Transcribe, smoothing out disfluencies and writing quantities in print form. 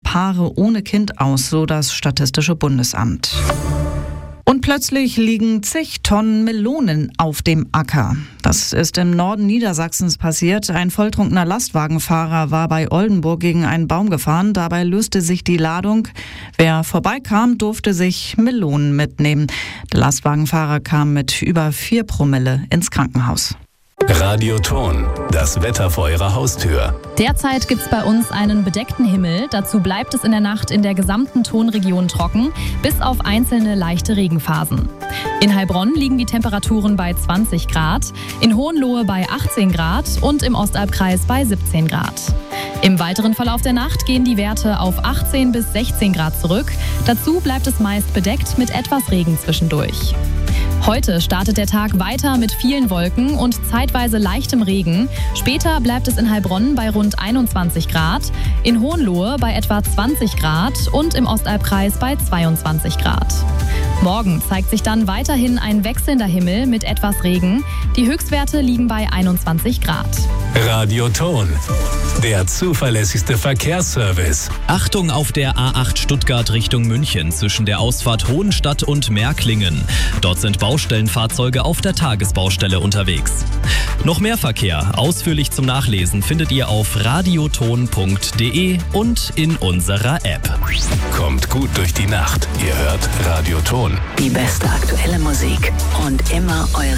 Paare ohne Kind aus, so das Statistische Bundesamt. Und plötzlich liegen zig Tonnen Melonen auf dem Acker. Das ist im Norden Niedersachsens passiert. Ein volltrunkener Lastwagenfahrer war bei Oldenburg gegen einen Baum gefahren. Dabei löste sich die Ladung. Wer vorbeikam, durfte sich Melonen mitnehmen. Der Lastwagenfahrer kam mit über 4 Promille ins Krankenhaus. Radioton, das Wetter vor Ihrer Haustür. Derzeit gibt's bei uns einen bedeckten Himmel. Dazu bleibt es in der Nacht in der gesamten Tonregion trocken, bis auf einzelne leichte Regenphasen. In Heilbronn liegen die Temperaturen bei 20 Grad, in Hohenlohe bei 18 Grad und im Ostalbkreis bei 17 Grad. Im weiteren Verlauf der Nacht gehen die Werte auf 18 bis 16 Grad zurück. Dazu bleibt es meist bedeckt mit etwas Regen zwischendurch. Heute startet der Tag weiter mit vielen Wolken und zeitweise leichtem Regen. Später bleibt es in Heilbronn bei rund 21 Grad, in Hohenlohe bei etwa 20 Grad und im Ostalbkreis bei 22 Grad. Morgen zeigt sich dann weiterhin ein wechselnder Himmel mit etwas Regen. Die Höchstwerte liegen bei 21 Grad. Radioton, der zuverlässigste Verkehrsservice. Achtung auf der A8 Stuttgart Richtung München zwischen der Ausfahrt Hohenstadt und Märklingen. Dort sind Baustellenfahrzeuge auf der Tagesbaustelle unterwegs. Noch mehr Verkehr, ausführlich zum Nachlesen, findet ihr auf radioton.de und in unserer App. Kommt gut durch die Nacht. Ihr hört Radioton. Die beste aktuelle Musik und immer eure